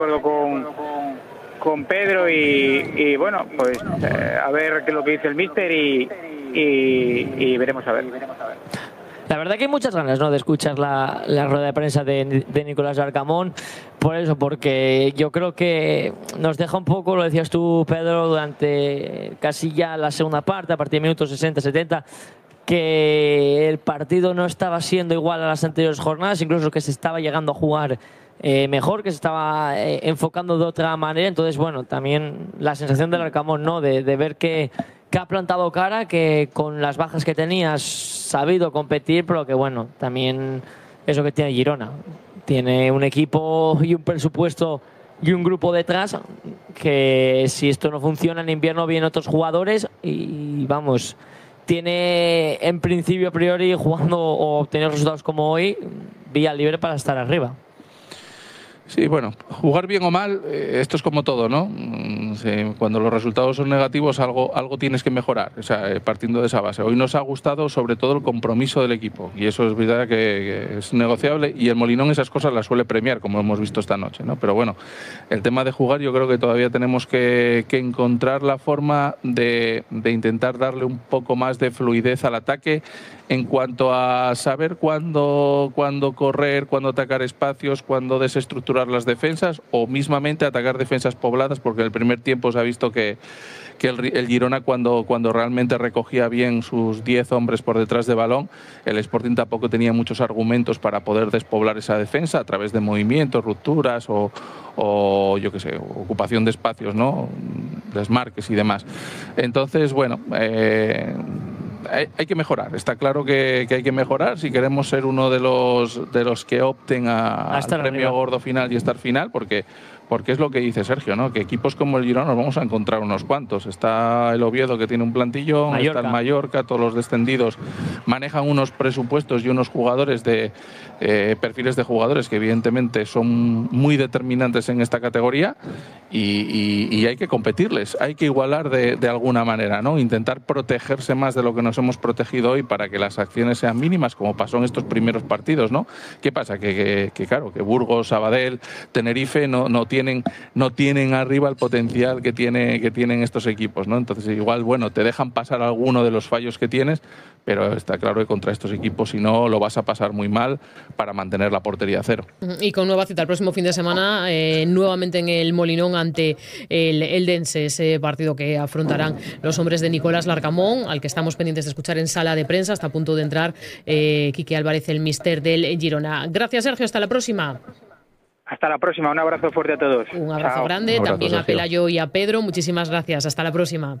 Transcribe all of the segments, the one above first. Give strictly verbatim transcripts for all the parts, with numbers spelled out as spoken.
acuerdo con, con Pedro y, y bueno, pues eh, a ver qué es lo que dice el míster y, y, y veremos a ver. La verdad que hay muchas ganas, ¿no?, de escuchar la, la rueda de prensa de, de Nicolás Larcamón, por eso, porque yo creo que nos deja un poco, lo decías tú, Pedro, durante casi ya la segunda parte, a partir de minutos sesenta, setenta, que el partido no estaba siendo igual a las anteriores jornadas, incluso que se estaba llegando a jugar eh, mejor, que se estaba eh, enfocando de otra manera. Entonces, bueno, también la sensación del Larcamón, ¿no?, de, de ver que que ha plantado cara, que con las bajas que tenía has sabido competir, pero que bueno, también eso que tiene Girona. Tiene un equipo y un presupuesto y un grupo detrás que si esto no funciona en invierno vienen otros jugadores y vamos, tiene en principio a priori jugando o obtener resultados como hoy vía libre para estar arriba. Sí, bueno, jugar bien o mal, eh, esto es como todo, ¿no? Sí, cuando los resultados son negativos, algo, algo tienes que mejorar, o sea, eh, partiendo de esa base. Hoy nos ha gustado sobre todo el compromiso del equipo, y eso es verdad que, que es negociable, y el Molinón esas cosas las suele premiar, como hemos visto esta noche, ¿no? Pero bueno, el tema de jugar, yo creo que todavía tenemos que, que encontrar la forma de, de intentar darle un poco más de fluidez al ataque, en cuanto a saber cuándo, cuándo correr, cuándo atacar espacios, cuándo desestructurar las defensas o mismamente atacar defensas pobladas, porque en el primer tiempo se ha visto que, que el, el Girona cuando, cuando realmente recogía bien sus diez hombres por detrás de balón, el Sporting tampoco tenía muchos argumentos para poder despoblar esa defensa a través de movimientos, rupturas o, o yo qué sé, ocupación de espacios, ¿no?, desmarques y demás. Entonces, bueno, eh, Hay, hay que mejorar, está claro que, que hay que mejorar si queremos ser uno de los de los que opten a, al premio arriba. Gordo final y estar final, porque porque es lo que dice Sergio, ¿no?, que equipos como el Girona nos vamos a encontrar unos cuantos. Está el Oviedo, que tiene un plantillón, Mallorca. Está el Mallorca, todos los descendidos manejan unos presupuestos y unos jugadores de eh, perfiles de jugadores que evidentemente son muy determinantes en esta categoría y, y, y hay que competirles, hay que igualar de, de alguna manera, ¿no?, intentar protegerse más de lo que nos hemos protegido hoy para que las acciones sean mínimas, como pasó en estos primeros partidos, ¿no? ¿Qué pasa? Que, que, que claro, que Burgos, Sabadell, Tenerife no, no tienen no tienen arriba el potencial que tiene que tienen estos equipos, ¿no? Entonces igual, bueno, te dejan pasar alguno de los fallos que tienes, pero está claro que contra estos equipos, si no, lo vas a pasar muy mal para mantener la portería a cero. Y con nueva cita el próximo fin de semana, eh, nuevamente en el Molinón ante el Eldense, ese partido que afrontarán los hombres de Nicolás Larcamón, al que estamos pendientes de escuchar en sala de prensa. Está a punto de entrar eh, Quique Álvarez, el míster del Girona. Gracias, Sergio, hasta la próxima. Hasta la próxima, un abrazo fuerte a todos. Un abrazo Chao. grande, Un abrazo, también Sergio. a Pelayo y a Pedro, muchísimas gracias, hasta la próxima.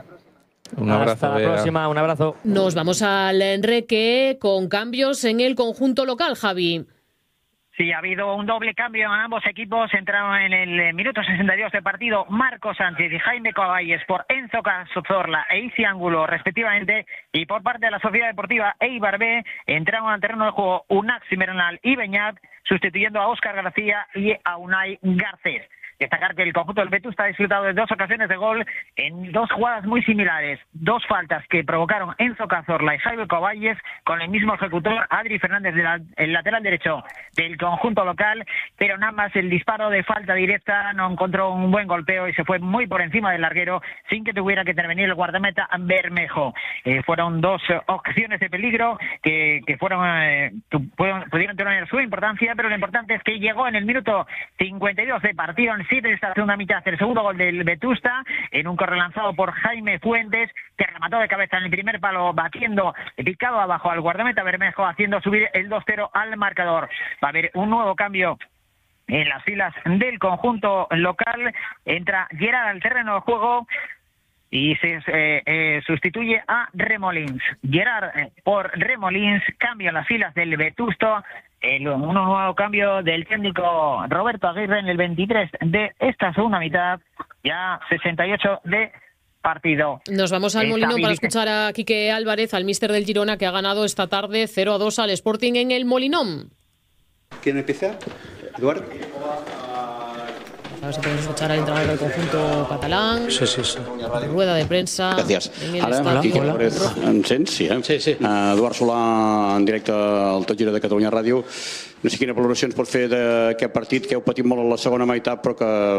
Un abrazo. Hasta la Bea. próxima, un abrazo. Nos vamos al Enrique con cambios en el conjunto local, Javi. Sí, ha habido un doble cambio en ambos equipos. Entraron en el minuto sesenta y dos de partido Marco Sánchez y Jaime Caballes por Enzo Cazorla e Isi Ángulo, respectivamente. Y por parte de la Sociedad Deportiva Eibar B, entraron al terreno de juego Unaxi Bernal y Beñat, sustituyendo a Óscar García y a Unai Garcés. Destacar que el conjunto del Vetusta ha disfrutado de dos ocasiones de gol en dos jugadas muy similares. Dos faltas que provocaron Enzo Cazorla y Jaime Caballes con el mismo ejecutor, Adri Fernández, de la, el lateral derecho del conjunto local, pero nada más el disparo de falta directa no encontró un buen golpeo y se fue muy por encima del larguero sin que tuviera que intervenir el guardameta Bermejo. Eh, fueron dos opciones de peligro que, que fueron eh, que pudieron, pudieron tener su importancia, pero lo importante es que llegó en el minuto cincuenta y dos de partido, en siete de esta segunda mitad, el segundo gol del Vetusta, en un corre lanzado por Jaime Fuentes, que remató de cabeza en el primer palo, batiendo picado abajo al guardameta Bermejo, haciendo subir el dos cero al marcador. Va a haber un nuevo cambio en las filas del conjunto local. Entra Gerard al terreno de juego y se eh, eh, sustituye a Remolins. Gerard eh, por Remolins, cambio en las filas del Vetusta. El, un nuevo cambio del técnico Roberto Aguirre en el veintitrés de esta segunda mitad, ya sesenta y ocho de partido. Nos vamos al Molinón para escuchar a Quique Álvarez, al míster del Girona, que ha ganado esta tarde cero a dos al Sporting en el Molinón. ¿Quién empieza? ¿Eduardo? A ver si podemos escuchar al entrenador del conjunto catalán. Sí, sí, sí. Rueda de prensa. Gràcies. Ara, Quique Álvarez, em sents? Sí, eh? Sí, sí. Uh, Eduard Solà, en directe al Tot Gira de Catalunya Ràdio. No sé quina valoració ens pot fer d'aquest partit, que heu patit molt a la segona meitat, però que